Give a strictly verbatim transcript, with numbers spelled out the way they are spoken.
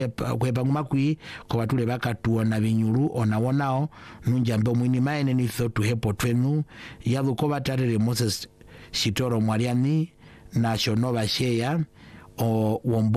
kwepa ngumakwi kwa watule baka tuona binyuru ona wonao nunjambe mwini maene ni thotu hepo twenu yadhu ko batarere Moses Shitoro Mwariani na Shonova Sheya o wombo